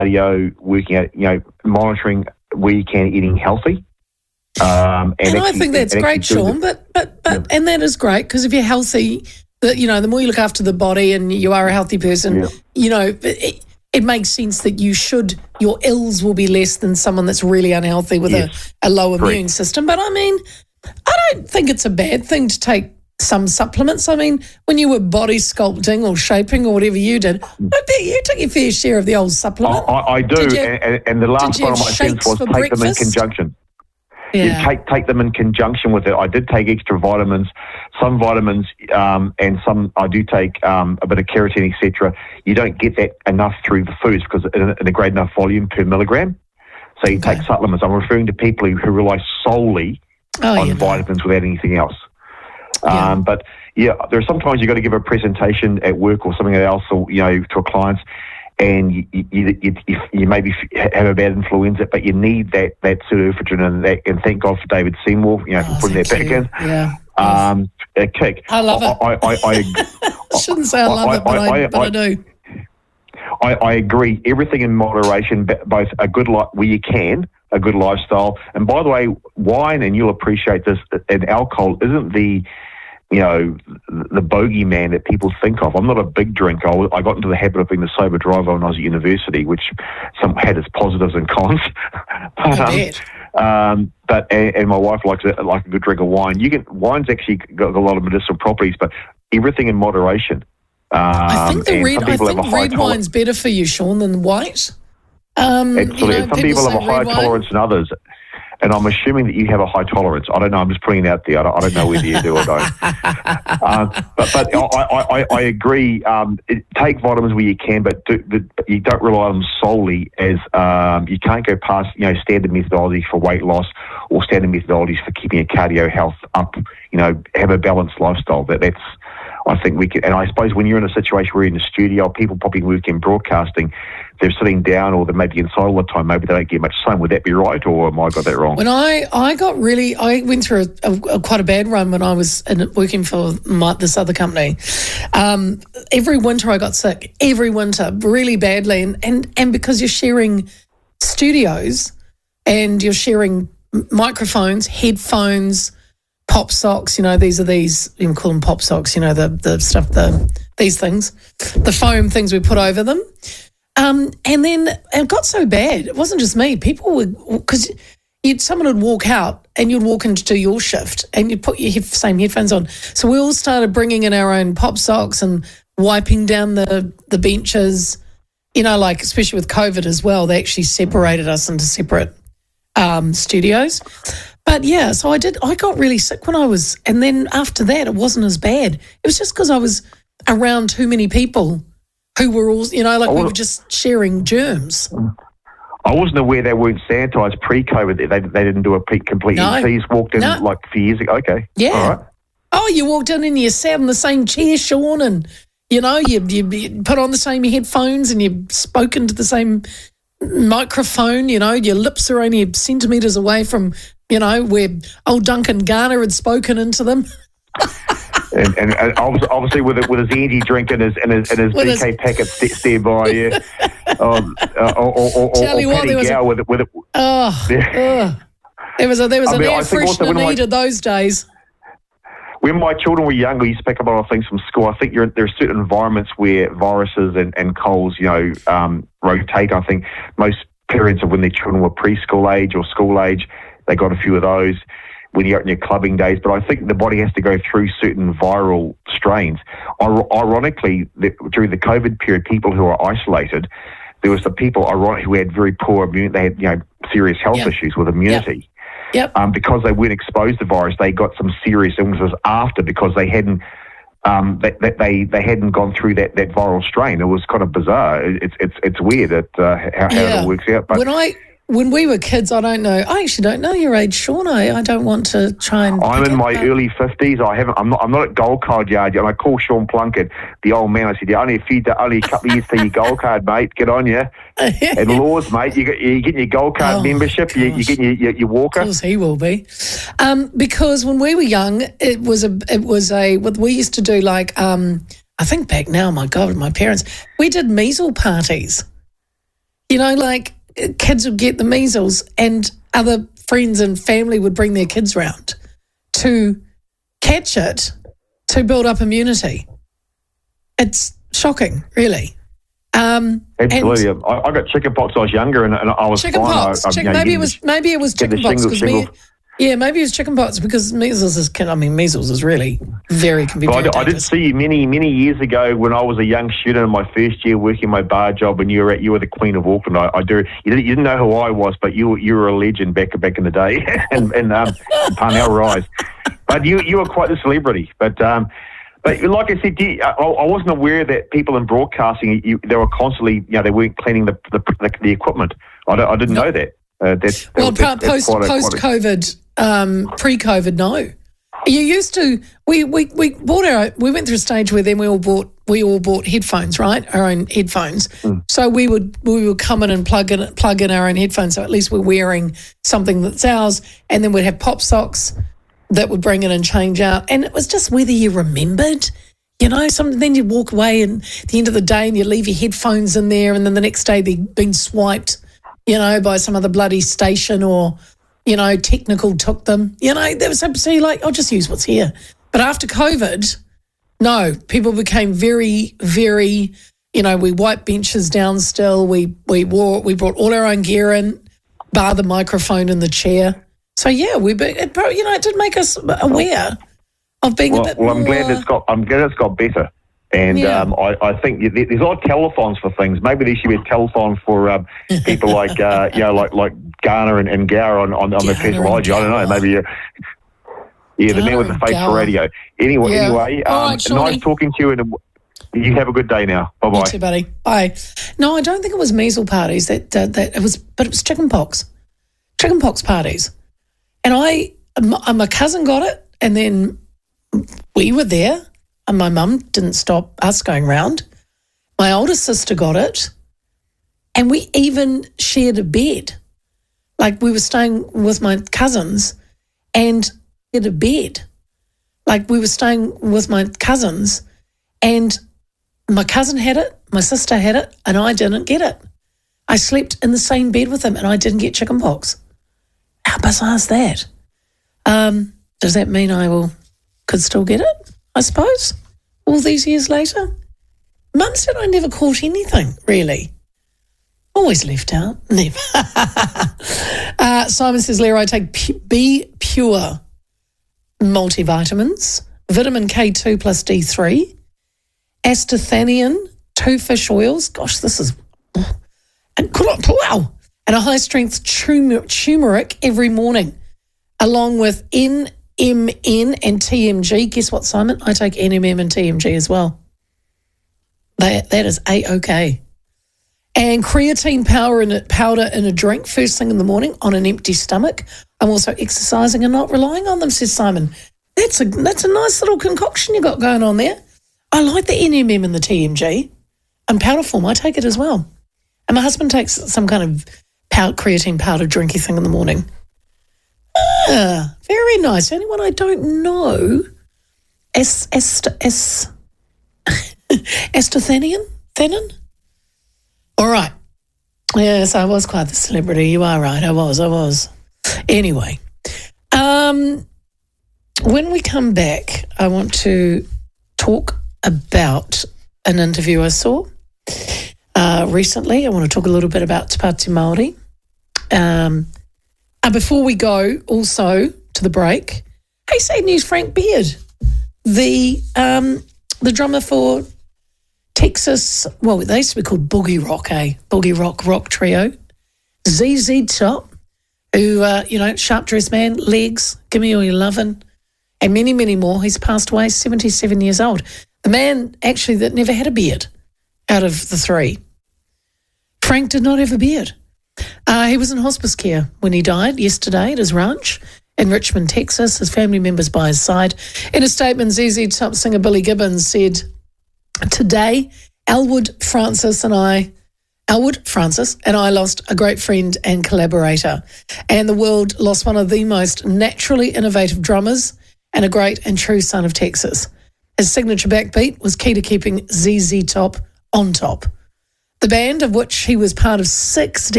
cardio, working out, monitoring where you can, eating healthy. And I think that's great, Sean. But and that is great, because if you're healthy, the more you look after the body and you are a healthy person, it makes sense that your ills will be less than someone that's really unhealthy with a low immune system. But I mean, I don't think it's a bad thing to take some supplements. I mean, when you were body sculpting or shaping or whatever you did, I bet you took your fair share of the old supplement. I do, and the last one of my things was take them in conjunction. Yeah. You take them in conjunction with it. I did take extra vitamins, some vitamins, and some I do take a bit of keratin, etc. You don't get that enough through the foods because in a great enough volume per milligram. So you take supplements. I'm referring to people who rely solely on vitamins without anything else. But there's sometimes you've got to give a presentation at work or something else, or to a client, and you maybe have a bad influenza, but you need that pseudoephedrine and thank God for David Seymour, for putting that back in. Yeah. A kick. I love it. I shouldn't say I love it, but I do. I agree. Everything in moderation, both a good where you can, a good lifestyle. And by the way, wine, and you'll appreciate this, and alcohol isn't the bogeyman that people think of. I'm not a big drinker. I got into the habit of being the sober driver when I was at university, which had its positives and cons. And my wife likes a good drink of wine. Wine's actually got a lot of medicinal properties, but everything in moderation. I think red wine's better for you, Sean, than white. Absolutely. Some people have a higher tolerance than others. And I'm assuming that you have a high tolerance. I don't know. I'm just putting it out there. I don't know whether you do or don't. But I agree. Take vitamins where you can, but you don't rely on them solely. As you can't go past standard methodologies for weight loss or standard methodologies for keeping your cardio health up. Have a balanced lifestyle. That's. I think we can, and I suppose when you're in a situation where you're in the studio, people probably work in broadcasting, they're sitting down or they may be inside all the time, maybe they don't get much sun. Would that be right, or am I got that wrong? When I went through quite a bad run when I was working for this other company. Every winter I got sick, every winter, really badly, and because you're sharing studios and you're sharing microphones, headphones, pop socks, these, you can call them pop socks, the stuff, these things, the foam things we put over them. And then it got so bad. It wasn't just me. People would, because someone would walk out and you'd walk into your shift and you'd put your same headphones on. So we all started bringing in our own pop socks and wiping down the benches, especially with COVID as well, they actually separated us into separate studios. But so I got really sick when and then after that it wasn't as bad. It was just because I was around too many people who were all, we were just sharing germs. I wasn't aware they weren't sanitised pre-COVID. They didn't do a complete. So you just walked in like a few years ago. Okay. Yeah. All right. Oh, you walked in and you sat in the same chair, Sean, and, you put on the same headphones and you spoke into the same microphone, your lips are only centimetres away from, where old Duncan Garner had spoken into them. and obviously with his energy drink and his DK packet stand by, yeah. Or Paddy Gow with it. There was an air freshener needed those days. When my children were younger, we used to pick up a lot of things from school. I think there are certain environments where viruses and colds, rotate. I think most parents, when their children were preschool age or school age, they got a few of those when you're out in your clubbing days. But I think the body has to go through certain viral strains. Ironically, during the COVID period, people who are isolated, there was the people who had very poor immunity. They had serious health issues with immunity. Yep. Because they weren't exposed to the virus, they got some serious illnesses after because they hadn't they hadn't gone through that viral strain. It was kind of bizarre. It's weird how it all works out. But when we were kids, I actually don't know your age, Sean. I don't want to try and. I'm in my early 50s. I'm not at Gold Card Yard yet. And I call Sean Plunkett, the old man. I said, only a couple of years to your Gold Card, mate. Get on you. And Laws, mate, you're getting your Gold Card membership. You're getting your walker. Of course he will be. Because when we were young, it was what we used to do, like, I think back now, my God, my parents, we did measles parties. You know, like kids would get the measles and other friends and family would bring their kids round to catch it to build up immunity. It's shocking, really. Absolutely. I got chickenpox when I was younger, and I was chickenpox. fine. Maybe it was chickenpox because yeah, maybe it was chickenpox because measles is really very can be very dangerous. I did see you many years ago when I was a young student in my first year working my bar job, and you were the Queen of Auckland. You didn't know who I was, but you were a legend back in the day, and Parnell Rise. But you were quite the celebrity. But like I said, I wasn't aware that people in broadcasting they were constantly they weren't cleaning the equipment. I didn't know that. Post-COVID, pre-COVID, no. You used to. We went through a stage where then we all bought headphones, right? Our own headphones. So we would come in and plug in our own headphones. So at least we're wearing something that's ours, and then we'd have pop socks that would bring in and change out. And it was just whether you remembered. You know, then you'd walk away and at the end of the day and you leave your headphones in there, and then the next day they'd been swiped, by some other bloody station or, technical took them. There was so you're like, I'll just use what's here. But after COVID, no, people became very, very, we wiped benches down still. We brought all our own gear in, bar the microphone in the chair. So yeah, it did make us aware of being a bit more. Well, I'm glad it's got better. And I think there's a lot of telethons for things. Maybe there should be a telethon for people like like Garner and Gower on the technology. I don't know. Maybe the man with the face for radio. Anyway, nice talking to you, and you have a good day now. Bye bye. You too, buddy. Bye. No, I don't think it was measles parties. That it was, but it was chickenpox parties, and my cousin got it, and then we were there. And my mum didn't stop us going round. My older sister got it, and we even shared a bed. Like we were staying with my cousins and shared a bed. Like we were staying with my cousins and my cousin had it, my sister had it, and I didn't get it. I slept in the same bed with them and I didn't get chickenpox. How bizarre is that? Does that mean I could still get it? I suppose, all these years later. Mum said I never caught anything, really. Always left out. Never. Simon says, Leroy, I take B Pure multivitamins, vitamin K2 plus D3, astathanian, 2 fish oils. Gosh, this is... And a high-strength turmeric every morning, along with NMN and TMG. Guess what, Simon? I take NMN and TMG as well. That is A-OK. And creatine powder in a drink first thing in the morning on an empty stomach. I'm also exercising and not relying on them, says Simon. That's a nice little concoction you got going on there. I like the NMN and the TMG. In powder form, I take it as well. And my husband takes some kind of creatine powder drinky thing in the morning. Very nice. Anyone I don't know? Astathanian? Thenin? All right. Yes, I was quite the celebrity. You are right. I was. Anyway, when we come back, I want to talk about an interview I saw recently. I want to talk a little bit about Te Pāti Māori. Before we go also to the break, hey, sad news, Frank Beard, the drummer for Texas, well, they used to be called Boogie Rock trio, ZZ Top, who, Sharp Dress Man, Legs, Give Me All Your Lovin', and many, many more. He's passed away, 77 years old. The man, actually, that never had a beard out of the three. Frank did not have a beard. He was in hospice care when he died yesterday at his ranch in Richmond, Texas. His family members by his side. In a statement, ZZ Top singer Billy Gibbons said, "Today, Elwood Francis and I lost a great friend and collaborator, and the world lost one of the most naturally innovative drummers and a great and true son of Texas. His signature backbeat was key to keeping ZZ Top on top. The band, of which he was part of 6